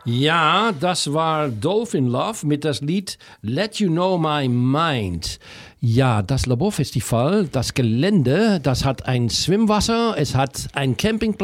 Ja, das war Dolphin Love mit das Lied Let You Know My Mind. Ja, das Laborfestival, das Gelände, das hat ein Schwimmwasser, es hat ein Campingplatz.